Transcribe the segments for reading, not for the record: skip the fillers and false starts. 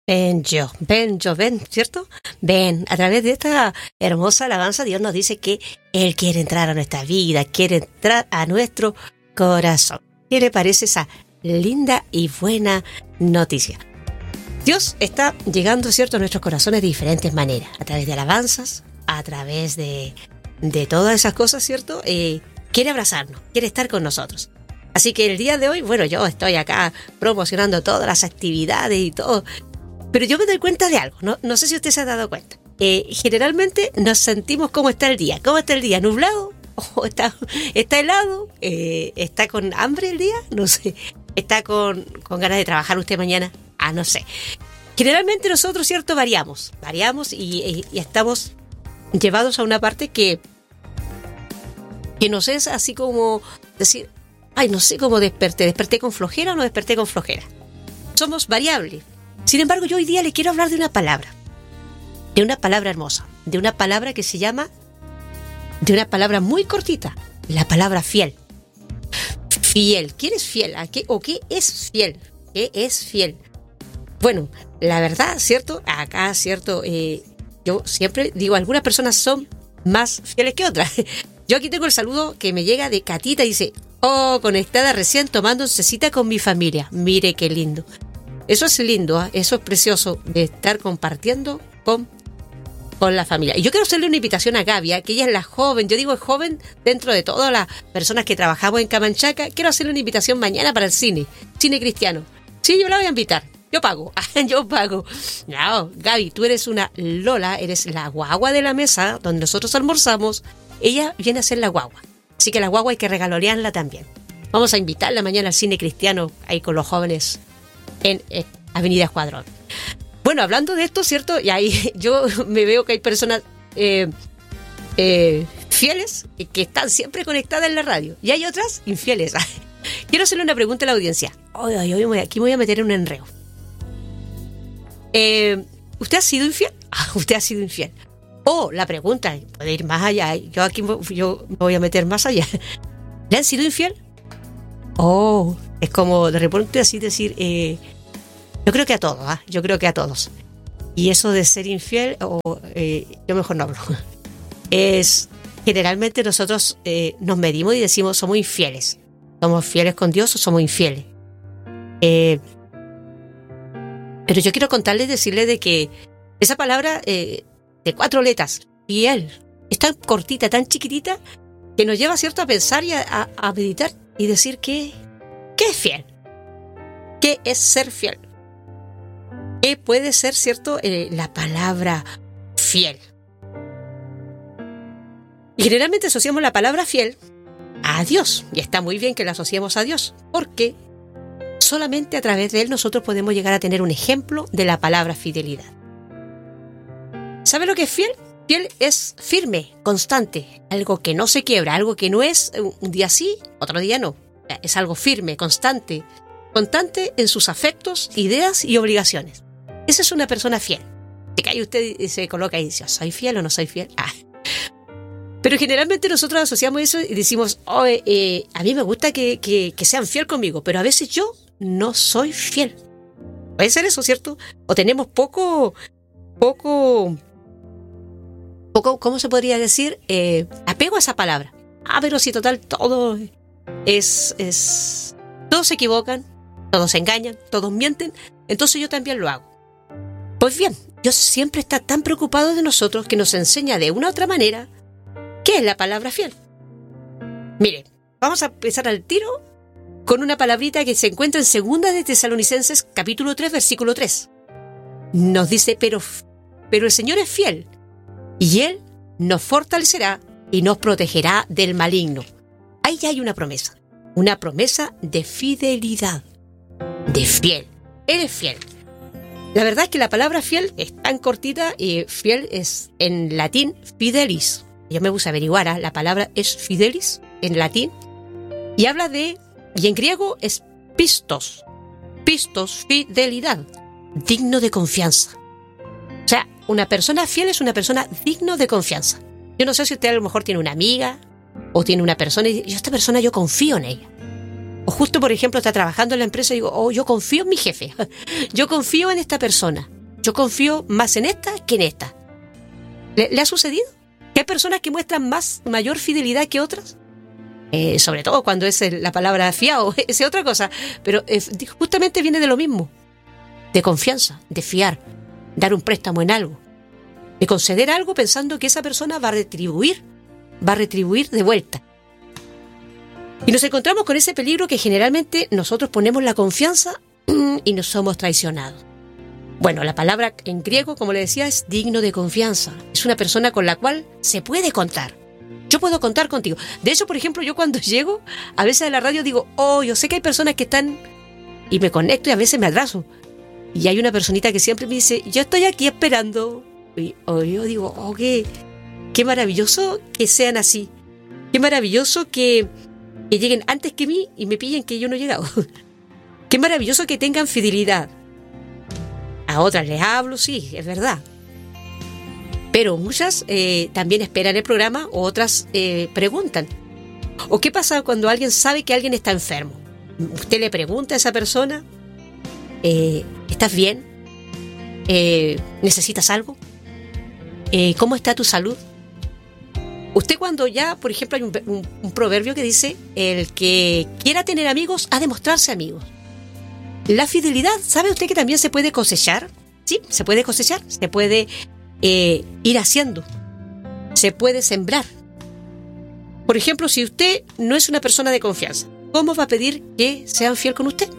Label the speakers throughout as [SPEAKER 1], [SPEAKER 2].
[SPEAKER 1] ven yo, ven, ¿cierto? Ven, a través de esta hermosa alabanza, Dios nos dice que Él quiere entrar a nuestra vida, quiere entrar a nuestro corazón. ¿Qué le parece esa linda y buena noticia? Dios está llegando, ¿cierto?, a nuestros corazones de diferentes maneras, a través de alabanzas, a través de todas esas cosas, ¿cierto? Quiere abrazarnos, quiere estar con nosotros. Así que el día de hoy, bueno, yo estoy acá promocionando todas las actividades y todo, pero yo me doy cuenta de algo, no sé si usted se ha dado cuenta. Generalmente nos sentimos cómo está el día. ¿Cómo está el día? ¿Nublado? ¿O está helado? ¿Está con hambre el día? No sé. ¿Está con ganas de trabajar usted mañana? No sé. Generalmente nosotros, ¿cierto? Variamos y estamos llevados a una parte que nos es así como decir, no sé cómo desperté con flojera o no desperté con flojera. Somos variables. Sin embargo, yo hoy día le quiero hablar de una palabra hermosa, de una palabra que se llama, de una palabra muy cortita, la palabra fiel. Fiel. ¿Quién es fiel? ¿A qué? ¿O qué es fiel? ¿Qué es fiel? Bueno, la verdad, ¿cierto? Acá, ¿cierto? Yo siempre digo, algunas personas son más fieles que otras. Yo aquí tengo el saludo que me llega de Catita, dice, conectada recién tomando oncecita con mi familia. Mire qué lindo. Eso es lindo, eso es precioso, de estar compartiendo con la familia. Y yo quiero hacerle una invitación a Gaby, que ella es la joven, yo digo joven dentro de todas las personas que trabajamos en Camanchaca. Quiero hacerle una invitación mañana para el cine cristiano. Sí, yo la voy a invitar. Yo pago. No, Gaby, tú eres una Lola, eres la guagua de la mesa donde nosotros almorzamos. Ella viene a ser la guagua. Así que la guagua hay que regalorearla también. Vamos a invitarla mañana al cine cristiano ahí con los jóvenes en Avenida Escuadrón. Bueno, hablando de esto, ¿cierto? Y ahí yo me veo que hay personas fieles que están siempre conectadas en la radio. Y hay otras infieles. Quiero hacerle una pregunta a la audiencia. Aquí me voy a meter en un enreo. ¿Usted ha sido infiel? ¿Usted ha sido infiel? La pregunta puede ir más allá. Yo me voy a meter más allá. ¿Le han sido infiel? Es como de repente así decir, yo creo que a todos, yo creo que a todos. Y eso de ser infiel, yo mejor no hablo. Es generalmente nosotros nos medimos y decimos somos infieles. ¿Somos fieles con Dios o somos infieles? Pero yo quiero contarles, decirles de que esa palabra de 4 letras, fiel, es tan cortita, tan chiquitita, que nos lleva, ¿cierto?, a pensar y a meditar y decir ¿qué es fiel? ¿Qué es ser fiel? ¿Qué puede ser, cierto, la palabra fiel? Y generalmente asociamos la palabra fiel a Dios, y está muy bien que la asociemos a Dios, porque solamente a través de Él nosotros podemos llegar a tener un ejemplo de la palabra fidelidad. ¿Sabe lo que es fiel? Fiel es firme, constante, algo que no se quiebra, algo que no es un día sí, otro día no. Es algo firme, constante en sus afectos, ideas y obligaciones. Esa es una persona fiel. Se cae usted y se coloca y dice, ¿soy fiel o no soy fiel? Pero generalmente nosotros asociamos eso y decimos, a mí me gusta que sean fiel conmigo, pero a veces yo no soy fiel. Puede ser eso, ¿cierto? O tenemos poco, ¿cómo se podría decir? Apego a esa palabra. Pero si total todo todos se equivocan, todos se engañan, todos mienten, entonces yo también lo hago. Pues bien, Dios siempre está tan preocupado de nosotros que nos enseña de una u otra manera qué es la palabra fiel. Mire, vamos a empezar al tiro con una palabrita que se encuentra en 2 de Tesalonicenses, capítulo 3, versículo 3. Nos dice, pero el Señor es fiel, y Él nos fortalecerá y nos protegerá del maligno. Ahí ya hay una promesa de fidelidad, de fiel. Él es fiel. La verdad es que la palabra fiel es tan cortita y fiel es en latín fidelis. Yo me puse a averiguar, la palabra es fidelis en latín y habla de, y en griego es pistos, fidelidad, digno de confianza. O sea, una persona fiel es una persona digno de confianza. Yo no sé si usted a lo mejor tiene una amiga o tiene una persona y dice, esta persona yo confío en ella. O justo, por ejemplo, está trabajando en la empresa y digo, yo confío en mi jefe, yo confío en esta persona. yo confío más en esta que en esta. ¿Le ha sucedido? ¿Que hay personas que muestran mayor fidelidad que otras? Sobre todo cuando es la palabra fiado, es otra cosa. Pero justamente viene de lo mismo. De confianza, de fiar, dar un préstamo en algo, de conceder algo pensando que esa persona va a retribuir de vuelta. Y nos encontramos con ese peligro que generalmente nosotros ponemos la confianza y nos somos traicionados. Bueno, la palabra en griego, como le decía, es digno de confianza. Es una persona con la cual se puede contar. Yo puedo contar contigo. De hecho, por ejemplo, yo cuando llego, a veces a la radio digo, yo sé que hay personas que están... Y me conecto y a veces me atraso. Y hay una personita que siempre me dice, yo estoy aquí esperando. Y yo digo, qué maravilloso que sean así. Qué maravilloso que lleguen antes que mí y me pillen que yo no he llegado. Qué maravilloso que tengan fidelidad. A otras les hablo, sí, es verdad. Pero muchas también esperan el programa, o otras preguntan. ¿O qué pasa cuando alguien sabe que alguien está enfermo? Usted le pregunta a esa persona, ¿estás bien? ¿Necesitas algo? ¿Cómo está tu salud? Usted cuando ya, por ejemplo, hay un proverbio que dice, el que quiera tener amigos ha de mostrarse amigos. La fidelidad, ¿sabe usted que también se puede cosechar? Sí, se puede cosechar, se puede ir haciendo, se puede sembrar. Por ejemplo, si usted no es una persona de confianza, ¿cómo va a pedir que sean fiel con usted?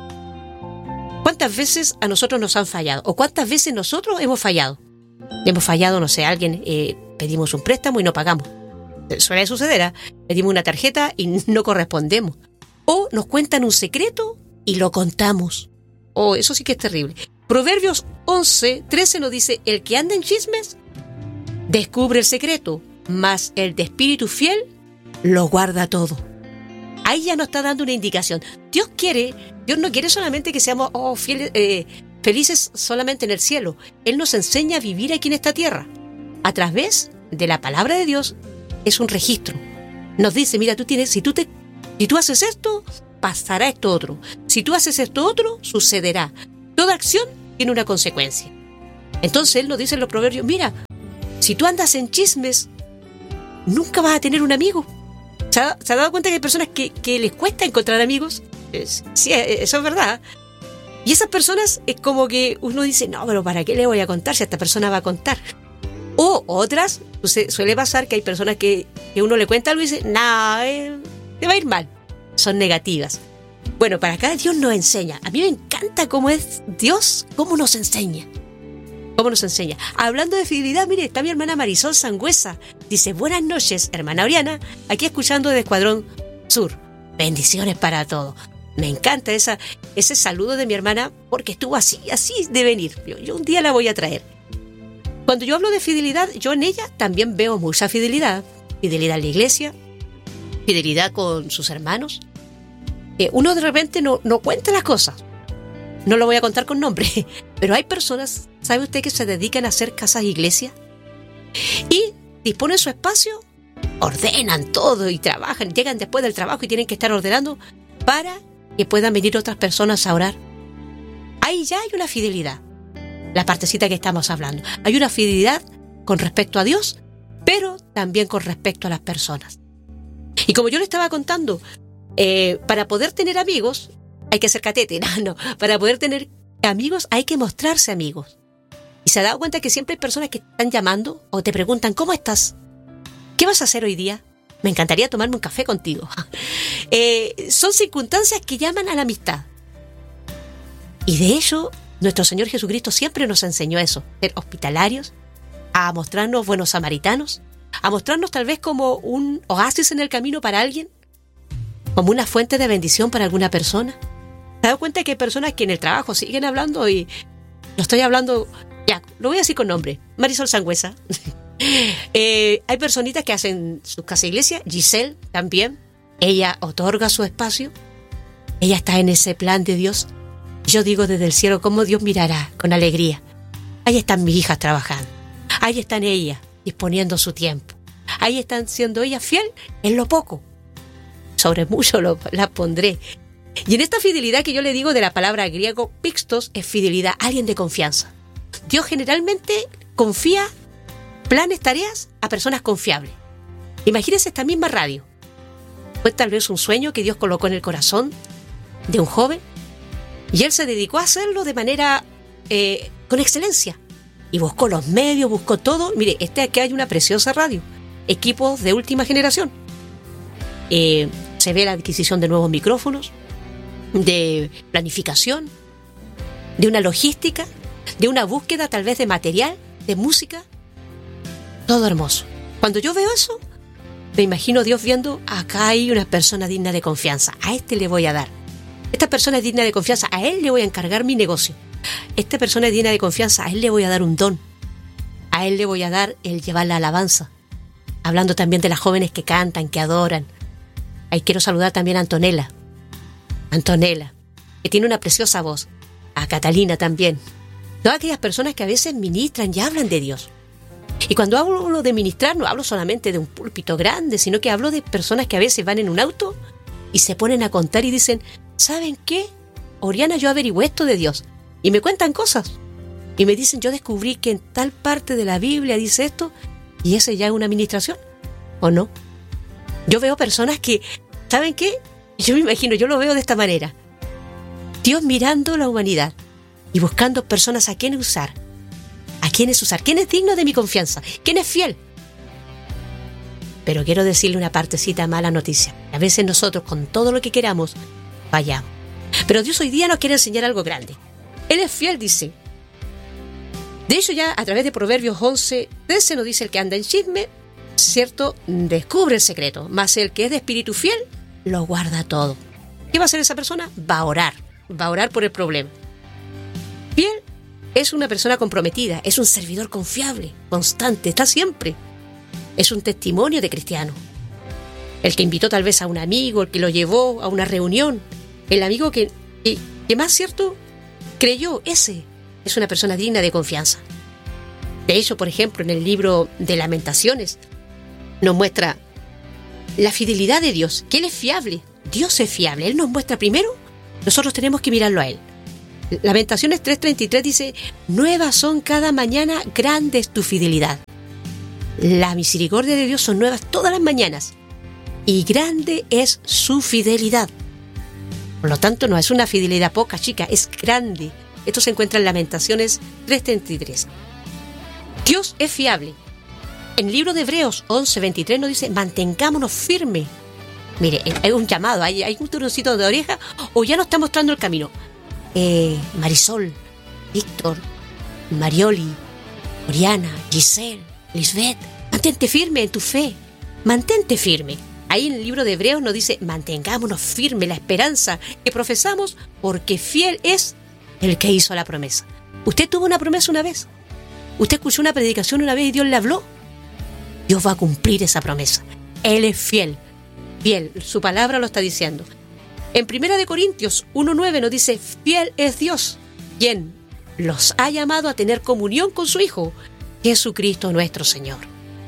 [SPEAKER 1] ¿Cuántas veces a nosotros nos han fallado? ¿O cuántas veces nosotros hemos fallado? Hemos fallado, no sé, alguien, pedimos un préstamo y no pagamos. Suele suceder, pedimos una tarjeta y no correspondemos. O nos cuentan un secreto y lo contamos. Eso sí que es terrible. Proverbios 11:13 nos dice, el que anda en chismes descubre el secreto, mas el de espíritu fiel lo guarda todo. Ahí ya nos está dando una indicación. Dios no quiere solamente que seamos felices solamente en el cielo. Él nos enseña a vivir aquí en esta tierra. A través de la palabra de Dios es un registro. Nos dice, mira, si tú haces esto, pasará esto otro. Si tú haces esto otro, sucederá. Toda acción tiene una consecuencia. Entonces Él nos dice en los proverbios, mira, si tú andas en chismes, nunca vas a tener un amigo. ¿Se ha dado cuenta que hay personas que les cuesta encontrar amigos? Sí, eso es verdad. Y esas personas es como que uno dice, no, pero ¿para qué le voy a contar si esta persona va a contar? O otras, suele pasar que hay personas que uno le cuenta algo y dice, te va a ir mal. Son negativas. Bueno, para acá Dios nos enseña. A mí me encanta cómo es Dios, cómo nos enseña. ¿Cómo nos enseña? Hablando de fidelidad, mire, está mi hermana Marisol Sangüesa. Dice, buenas noches, hermana Oriana, aquí escuchando de Escuadrón Sur. Bendiciones para todos. Me encanta ese saludo de mi hermana porque estuvo así de venir. Yo un día la voy a traer. Cuando yo hablo de fidelidad, yo en ella también veo mucha fidelidad. Fidelidad en la iglesia, fidelidad con sus hermanos. Uno de repente no cuenta las cosas. No lo voy a contar con nombre, pero hay personas, ¿sabe usted que se dedican a hacer casas e iglesias? Y disponen su espacio, ordenan todo y trabajan, llegan después del trabajo y tienen que estar ordenando para que puedan venir otras personas a orar. Ahí ya hay una fidelidad, la partecita que estamos hablando. Hay una fidelidad con respecto a Dios, pero también con respecto a las personas. Y como yo le estaba contando, para poder tener amigos hay que ser catete. Para poder tener amigos hay que mostrarse amigos. Y se ha dado cuenta que siempre hay personas que están llamando o te preguntan, ¿cómo estás? ¿Qué vas a hacer hoy día? Me encantaría tomarme un café contigo. Son circunstancias que llaman a la amistad. Y de hecho, nuestro Señor Jesucristo siempre nos enseñó eso, ser hospitalarios, a mostrarnos buenos samaritanos, a mostrarnos tal vez como un oasis en el camino para alguien, como una fuente de bendición para alguna persona. ¿Se ha dado cuenta que hay personas que en el trabajo siguen hablando y lo estoy hablando, ya, lo voy a decir con nombre, Marisol Sangüesa? Hay personitas que hacen sus casa iglesia, Giselle también, ella otorga su espacio, ella está en ese plan de Dios. Yo digo desde el cielo, cómo Dios mirará con alegría. Ahí están mis hijas trabajando, ahí están ellas disponiendo su tiempo, ahí están siendo ellas fiel en lo poco, sobre mucho las pondré. Y en esta fidelidad que yo le digo de la palabra griego, pistos, es fidelidad, alguien de confianza. Dios generalmente confía planes, tareas a personas confiables. Imagínense esta misma radio. Fue tal vez un sueño que Dios colocó en el corazón de un joven y él se dedicó a hacerlo de manera con excelencia. Y buscó los medios, buscó todo. Mire, aquí hay una preciosa radio, equipos de última generación. Se ve la adquisición de nuevos micrófonos, de planificación, de una logística, de una búsqueda tal vez de material, de música. Todo hermoso. Cuando yo veo eso, me imagino Dios viendo, acá hay una persona digna de confianza, a este le voy a dar. Esta persona es digna de confianza, a él le voy a encargar mi negocio. Esta persona es digna de confianza, a él le voy a dar un don. A él le voy a dar el llevar la alabanza. Hablando también de las jóvenes que cantan, que adoran. Ahí quiero saludar también a Antonella, que tiene una preciosa voz. A Catalina también. Todas aquellas personas que a veces ministran y hablan de Dios. Y cuando hablo de ministrar, no hablo solamente de un púlpito grande, sino que hablo de personas que a veces van en un auto y se ponen a contar y dicen, ¿saben qué? Oriana, yo averigüé esto de Dios. Y me cuentan cosas. Y me dicen, yo descubrí que en tal parte de la Biblia dice esto, y ese ya es una administración, ¿o no? Yo veo personas que, ¿saben qué? Yo me imagino, yo lo veo de esta manera. Dios mirando la humanidad y buscando personas a quienes usar. ¿A quiénes usar? ¿Quién es digno de mi confianza? ¿Quién es fiel? Pero quiero decirle una partecita mala noticia. A veces nosotros, con todo lo que queramos, fallamos. Pero Dios hoy día nos quiere enseñar algo grande. Él es fiel, dice. De hecho, ya a través de Proverbios 11:13 nos dice: el que anda en chisme, cierto, descubre el secreto, mas el que es de espíritu fiel, lo guarda todo. ¿Qué va a hacer esa persona? Va a orar por el problema. Fiel es una persona comprometida, es un servidor confiable, constante, está siempre. Es un testimonio de cristiano. El que invitó tal vez a un amigo, el que lo llevó a una reunión, el amigo que más cierto creyó, ese es una persona digna de confianza. De hecho, por ejemplo, en el libro de Lamentaciones nos muestra la fidelidad de Dios, que Él es fiable. Dios es fiable, Él nos muestra primero, nosotros tenemos que mirarlo a Él. Lamentaciones 3:33 dice: nuevas son cada mañana, grande es tu fidelidad. La misericordia de Dios son nuevas todas las mañanas y grande es su fidelidad. Por lo tanto, no es una fidelidad poca, chica, es grande. Esto se encuentra en Lamentaciones 3:33. Dios es fiable. En el libro de Hebreos 11:23 nos dice: mantengámonos firmes. Mire, hay un llamado, hay un tironcito de oreja, o ya nos está mostrando el camino. Marisol, Víctor, Marioli, Oriana, Giselle, Lisbeth, mantente firme en tu fe, mantente firme. Ahí en el libro de Hebreos nos dice: mantengámonos firme la esperanza que profesamos, porque fiel es el que hizo la promesa. ¿Usted tuvo una promesa una vez? ¿Usted escuchó una predicación una vez y Dios le habló? Dios va a cumplir esa promesa. Él es fiel, fiel, su palabra lo está diciendo. En 1 Corintios 1:9 nos dice: fiel es Dios, quien los ha llamado a tener comunión con su Hijo, Jesucristo nuestro Señor.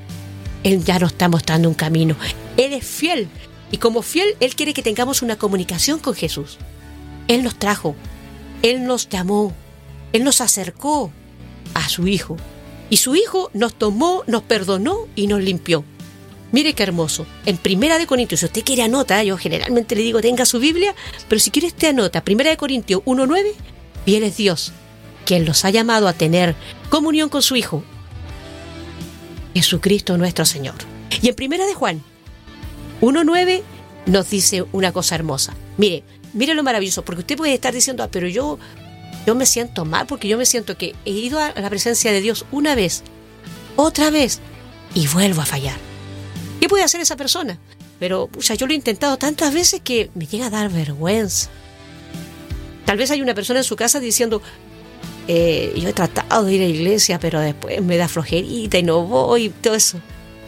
[SPEAKER 1] Él ya nos está mostrando un camino. Él es fiel, y como fiel, Él quiere que tengamos una comunicación con Jesús. Él nos trajo, Él nos llamó, Él nos acercó a su Hijo, y su Hijo nos tomó, nos perdonó y nos limpió. Mire qué hermoso. En 1 Corintios, si usted quiere anota, yo generalmente le digo tenga su Biblia, pero si quiere usted anota, 1 Corintios 1:9, fiel es Dios, quien los ha llamado a tener comunión con su Hijo, Jesucristo nuestro Señor. Y en 1 Juan 1:9 nos dice una cosa hermosa. Mire lo maravilloso, porque usted puede estar diciendo: pero yo me siento mal, porque yo me siento que he ido a la presencia de Dios una vez, otra vez, y vuelvo a fallar. ¿Qué puede hacer esa persona? Pero yo lo he intentado tantas veces que me llega a dar vergüenza. Tal vez hay una persona en su casa diciendo: yo he tratado de ir a la iglesia, pero después me da flojerita y no voy, y todo eso.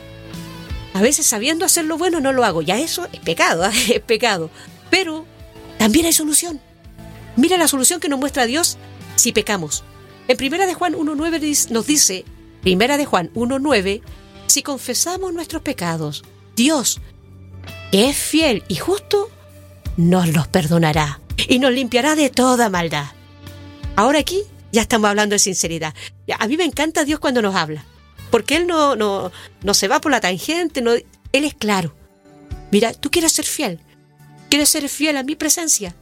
[SPEAKER 1] A veces, sabiendo hacer lo bueno, no lo hago. Ya eso es pecado, es pecado. Pero también hay solución. Mira la solución que nos muestra Dios si pecamos. En 1 Juan 1:9 nos dice, 1 Juan 1:9, si confesamos nuestros pecados, Dios, que es fiel y justo, nos los perdonará y nos limpiará de toda maldad. Ahora aquí ya estamos hablando de sinceridad. A mí me encanta Dios cuando nos habla, porque Él no se va por la tangente, Él es claro. Mira, tú quieres ser fiel a mi presencia.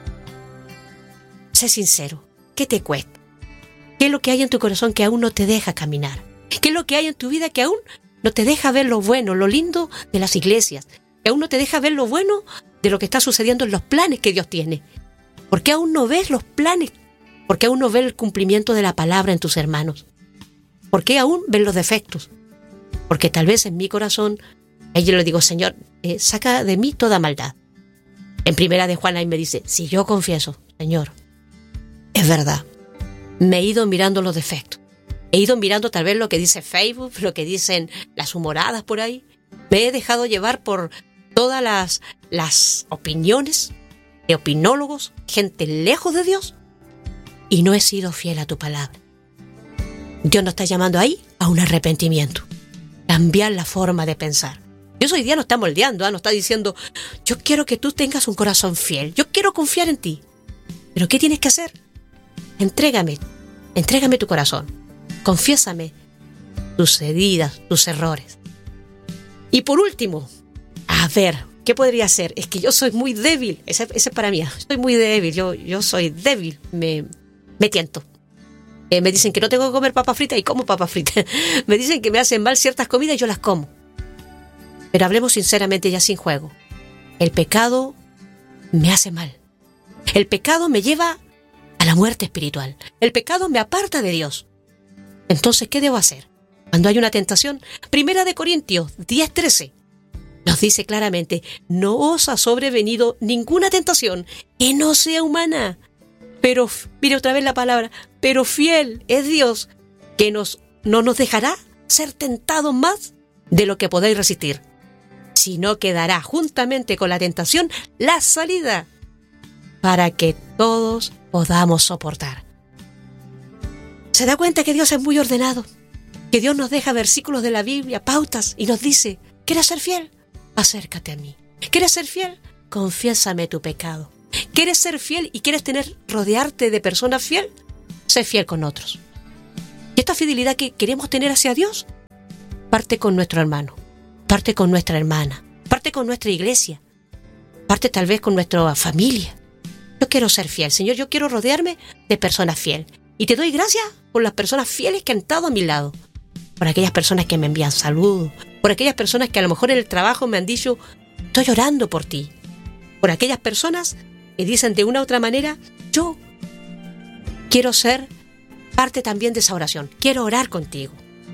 [SPEAKER 1] Sé sincero, ¿qué te cuesta? ¿Qué es lo que hay en tu corazón que aún no te deja caminar? ¿Qué es lo que hay en tu vida que aún no te deja ver lo bueno, lo lindo de las iglesias? Que aún no te deja ver lo bueno de lo que está sucediendo en los planes que Dios tiene. ¿Por qué aún no ves los planes? ¿Por qué aún no ves el cumplimiento de la palabra en tus hermanos? ¿Por qué aún ves los defectos? Porque tal vez en mi corazón, ahí yo le digo, Señor, saca de mí toda maldad. En primera de Juan ahí me dice, si yo confieso, Señor, es verdad, me he ido mirando los defectos. He ido mirando tal vez lo que dice Facebook, lo que dicen las humoradas por ahí. Me he dejado llevar por todas las opiniones de opinólogos, gente lejos de Dios, y no he sido fiel a tu palabra. Dios nos está llamando ahí a un arrepentimiento, cambiar la forma de pensar. Dios hoy día nos está moldeando, nos está diciendo, yo quiero que tú tengas un corazón fiel, yo quiero confiar en ti. ¿Pero qué tienes que hacer? Entrégame tu corazón, confiésame tus heridas, tus errores. Y por último, a ver, ¿qué podría ser? Es que yo soy muy débil, ese es para mí, soy muy débil, yo soy débil, me tiento. Me dicen que no tengo que comer papa frita y como papa frita. Me dicen que me hacen mal ciertas comidas y yo las como. Pero hablemos sinceramente ya sin juego. El pecado me hace mal. El pecado me lleva a la muerte espiritual. El pecado me aparta de Dios. Entonces, ¿qué debo hacer? Cuando hay una tentación, 1 Corintios 10:13 nos dice claramente, no os ha sobrevenido ninguna tentación que no sea humana. Pero, mire otra vez la palabra, pero fiel es Dios, que no nos dejará ser tentados más de lo que podéis resistir, sino que dará juntamente con la tentación la salida para que todos podamos soportar. ¿Se da cuenta que Dios es muy ordenado? Que Dios nos deja versículos de la Biblia, pautas, y nos dice, ¿quieres ser fiel? Acércate a mí. ¿Quieres ser fiel? Confiésame tu pecado. ¿Quieres ser fiel y quieres rodearte de personas fiel? Sé fiel con otros. Y esta fidelidad que queremos tener hacia Dios parte con nuestro hermano, parte con nuestra hermana, parte con nuestra iglesia, parte tal vez con nuestra familia. Yo quiero ser fiel, Señor, yo quiero rodearme de personas fieles. Y te doy gracias por las personas fieles que han estado a mi lado, por aquellas personas que me envían saludos, por aquellas personas que a lo mejor en el trabajo me han dicho, estoy orando por ti, por aquellas personas que dicen de una u otra manera, yo quiero ser parte también de esa oración, quiero orar contigo.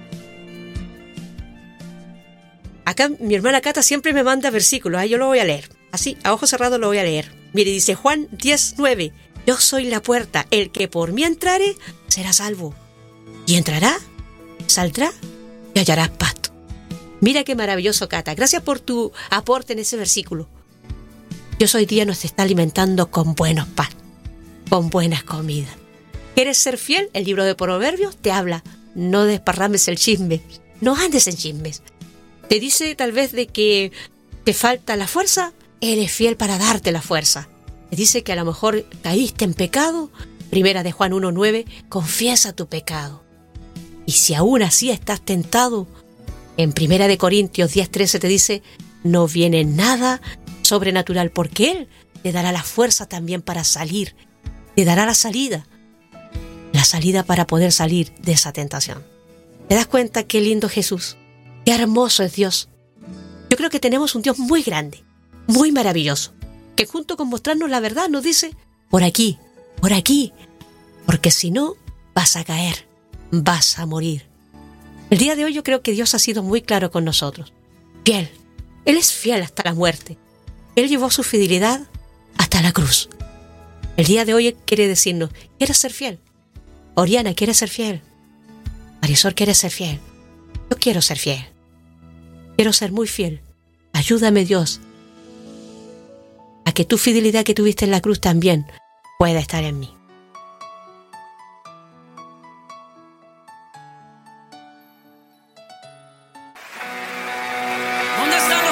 [SPEAKER 1] Acá mi hermana Cata siempre me manda versículos, yo lo voy a leer, así, a ojos cerrados lo voy a leer. Mire, dice Juan 10:9, yo soy la puerta, el que por mí entrare será salvo, y entrará, saldrá y hallará pasto. Mira qué maravilloso, Cata, gracias por tu aporte en ese versículo. Dios hoy día nos está alimentando con buenos pan, con buenas comidas. ¿Quieres ser fiel? El libro de Proverbios te habla, no desparrames el chisme, no andes en chismes. Te dice tal vez de que te falta la fuerza, Él es fiel para darte la fuerza. Te dice que a lo mejor caíste en pecado, 1 Juan 1:9, confiesa tu pecado. Y si aún así estás tentado, en 1 Corintios 10:13 te dice, no viene nada sobrenatural, porque Él te dará la fuerza también para salir, te dará la salida para poder salir de esa tentación. ¿Te das cuenta qué lindo Jesús? Qué hermoso es Dios. Yo creo que tenemos un Dios muy grande, muy maravilloso, que junto con mostrarnos la verdad nos dice, por aquí, porque si no, vas a caer, vas a morir. El día de hoy yo creo que Dios ha sido muy claro con nosotros. Fiel. Él es fiel hasta la muerte. Él llevó su fidelidad hasta la cruz. El día de hoy Él quiere decirnos, ¿quieres ser fiel? Oriana, ¿quieres ser fiel? Marisol, ¿quieres ser fiel? Yo quiero ser fiel. Quiero ser muy fiel. Ayúdame, Dios, a que tu fidelidad que tuviste en la cruz también pueda estar en mí.